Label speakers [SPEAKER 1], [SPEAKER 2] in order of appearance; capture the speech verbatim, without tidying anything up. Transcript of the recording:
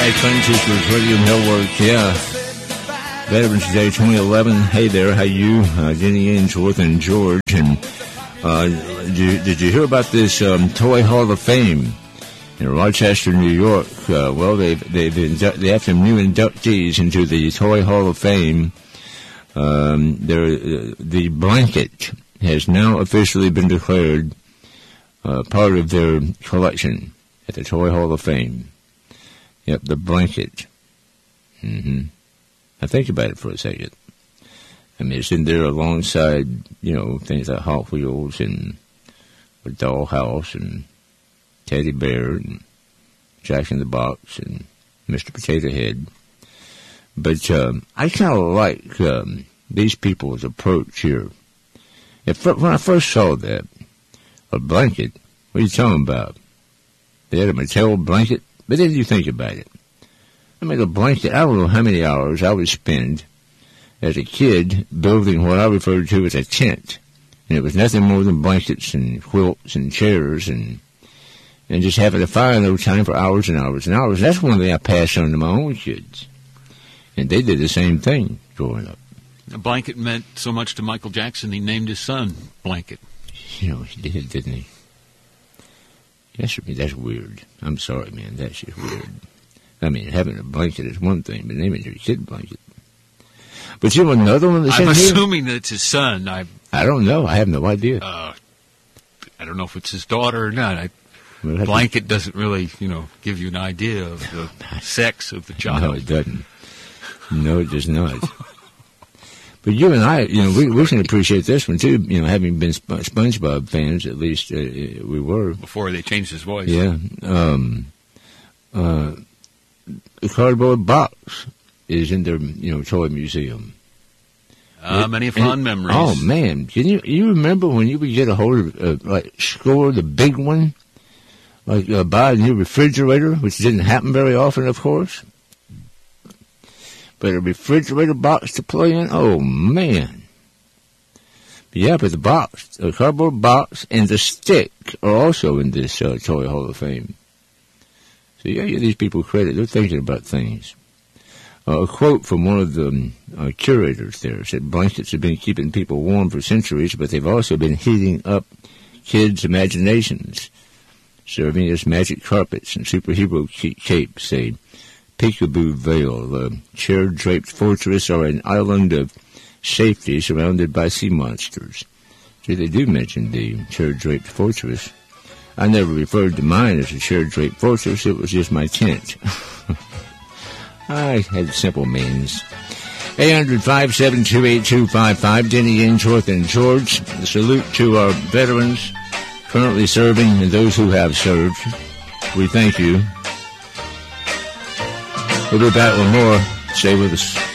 [SPEAKER 1] Hi, Twin Sisters Radio Network. Yeah. Veterans Day twenty eleven. Hey there, how you? Uh, Jenny Ainsworth and George. And uh, did, you, did you hear about this um, Toy Hall of Fame in Rochester, New York? Uh, well, they've, they've indu- they have some new inductees into the Toy Hall of Fame. Um, uh, the blanket has now officially been declared uh, part of their collection at the Toy Hall of Fame. Yep, the blanket. Mm-hmm. Now think about it for a second. I mean, it's in there alongside, you know, things like Hot Wheels and a Dollhouse and Teddy Bear and Jack in the Box and Mister Potato Head. But um, I kind of like um, these people's approach here. If, when I first saw that, a blanket, what are you talking about? They had a Mattel blanket? But then you think about it. I mean, a blanket, I don't know how many hours I would spend as a kid building what I referred to as a tent. And it was nothing more than blankets and quilts and chairs and and just having a fire no time for hours and hours and hours. That's one thing I passed on to my own kids. And they did the same thing growing up.
[SPEAKER 2] A blanket meant so much to Michael Jackson, he named his son Blanket.
[SPEAKER 1] You know, he did, didn't he? That's, that's weird. I'm sorry, man. That's just weird. I mean, having a blanket is one thing, but naming your kid blanket. But you know another one that's
[SPEAKER 2] I'm
[SPEAKER 1] in here?
[SPEAKER 2] assuming that it's his son. I
[SPEAKER 1] I don't know. I have no idea.
[SPEAKER 2] Uh, I don't know if it's his daughter or not. I,
[SPEAKER 1] well,
[SPEAKER 2] blanket be... doesn't really, you know, give you an idea of the sex of the child.
[SPEAKER 1] No, it doesn't. No, it does not. But you and I, you know, we, we can appreciate this one, too. You know, having been Sp- SpongeBob fans, at least uh, we were.
[SPEAKER 2] Before they changed his voice.
[SPEAKER 1] Yeah. Um, uh, the cardboard box is in their, you know, toy museum.
[SPEAKER 2] Ah, uh, many fond memories.
[SPEAKER 1] Oh, man. Can you you remember when you would get a hold of, uh, like, Score, the big one? Like, uh, buy a new refrigerator, which didn't happen very often, of course. But a refrigerator box to play in? Oh, man. But yeah, but the box, the cardboard box, and the stick are also in this uh, Toy Hall of Fame. So you gotta give these people credit. They're thinking about things. Uh, a quote from one of the uh, curators there said, blankets have been keeping people warm for centuries, but they've also been heating up kids' imaginations, serving as magic carpets and superhero capes, say, Peekaboo Vale, a chair-draped fortress, or an island of safety surrounded by sea monsters. See, they do mention the chair-draped fortress. I never referred to mine as a chair-draped fortress. It was just my tent. I had simple means. eight hundred, five seven two, eight two five five, Denny Ainsworth and George. A salute to our veterans currently serving and those who have served. We thank you. We'll be back with more. Stay with us.